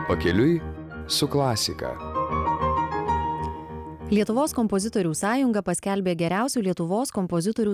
Pakeliui su klasika. Lietuvos kompozitorių sąjunga paskelbė geriausių Lietuvos kompozitorių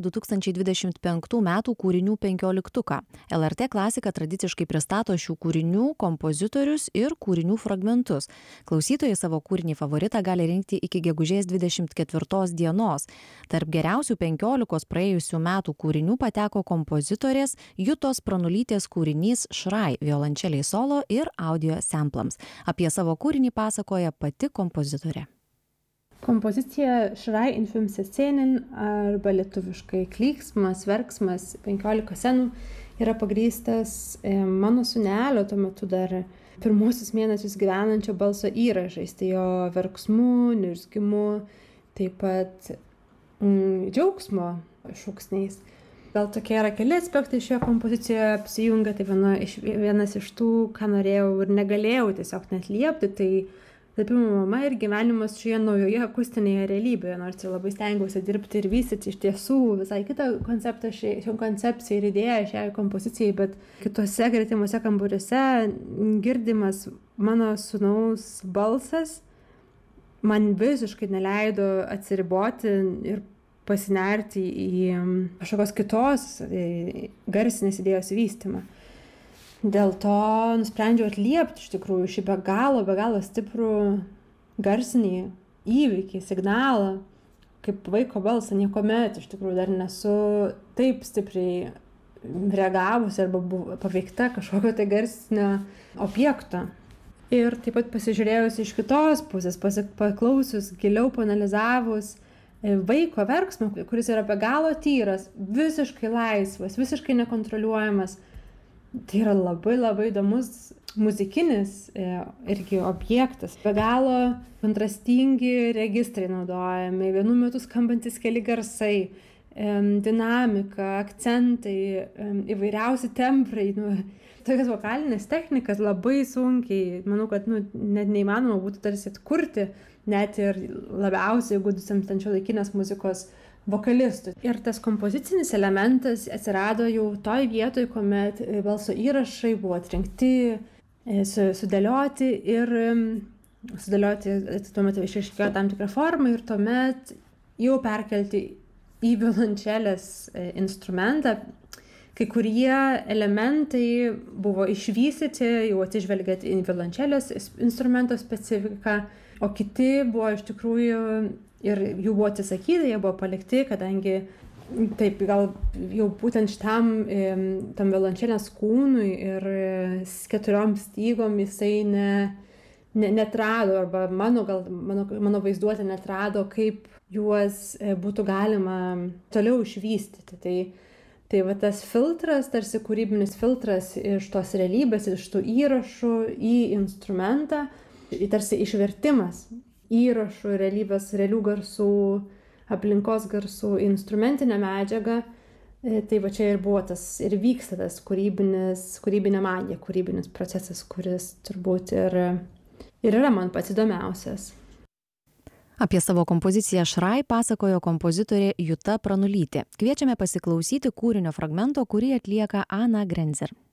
2025 metų kūrinių 15-tuką. LRT klasika tradiciškai pristato šių kūrinių kompozitorius ir kūrinių fragmentus. Klausytojai savo kūrinį favoritą gali rinkti iki gegužės 24 dienos. Tarp geriausių 15 praėjusių metų kūrinių pateko kompozitorės Jutos Pranulytės kūrinys Šrai violončeliai solo ir audio samplams. Apie savo kūrinį pasakoja pati kompozitorė. Kompozicija Šrai in 5 Szenen arba lietuviškai Klyksmas, verksmas 15 scenų yra pagrįstas mano sūnelio tuo metu dar pirmuosius mėnesius gyvenančio balso įrašais, tai jo verksmu, niurzgimu, taip pat džiaugsmo šūksniais. Gal tokie yra keli aspektai šioje kompozicijoje apsijungia, tai vienas iš tų, ką norėjau ir negalėjau tiesiog net liepti, tai tapimo mama ir gyvenimas šioje naujoje akustinėje realybėje, nors ir labai stengiausi dirbti ir vystyti iš tiesų visai kitą konceptą, šią koncepciją ir idėją šiai kompozicijai, bet kitose gretimuose kambariuose girdimas mano sūnaus balsas man visiškai neleido atsiriboti ir pasinerti į kažkokios kitos garsinės idėjos vystymą. Dėl to nusprendžiau atliepti iš tikrųjų šį be galo stiprų garsinį įvykį, signalą, kaip vaiko balsą. Niekuomet iš tikrųjų dar nesu taip stipriai reagavusi arba paveikta kažkokio tai garsinio objekto. Ir taip pat pasižiūrėjus iš kitos pusės, paklausius, giliau paanalizavus vaiko verksmą, kuris yra be galo tyras, visiškai laisvas, visiškai nekontroliuojamas. Tai yra labai įdomus muzikinis irgi objektas. Be galo kontrastingi registrai naudojami, vienu metu skambantis keli garsai, dinamika, akcentai, įvairiausi temprai. Tokias vokalinės technikas labai sunkiai, manau, kad net neįmanoma būtų tarsi atkurti, net ir labiausiai įgudusiems šiuolaikinės muzikos vokalistų. Ir tas kompozicinis elementas atsirado jau toj vietoj, kuomet balso įrašai buvo atrinkti, sudėlioti, tuomet išaiškėjo tam tikrą formą ir tuomet jau perkelti į violončelės instrumentą. Kai kurie elementai buvo išvystyti, jau atsižvelgiant į violončelės instrumento specifiką, o kiti buvo iš tikrųjų ir jų buvo atsisakyta, jie buvo palikti, kadangi taip gal jau būtent šitam tam violončelės kūnui ir 4 stygom jisai neatrado, arba mano vaizduotė neatrado, kaip juos būtų galima toliau išvystyti. Tai va tas filtras, tarsi kūrybinis filtras iš tos realybės, iš tų įrašų į instrumentą, tarsi išvertimas įrašų, realybės, realių garsų, aplinkos garsų, instrumentinę medžiagą. Tai va čia ir buvo tas, ir vyksta tas kūrybinė magija, kūrybinis procesas, kuris turbūt ir yra man pats įdomiausias. Apie savo kompoziciją Šrai pasakojo kompozitorė Juta Pranulytė. Kviečiame pasiklausyti kūrinio fragmento, kurį atlieka Ana Grenzer.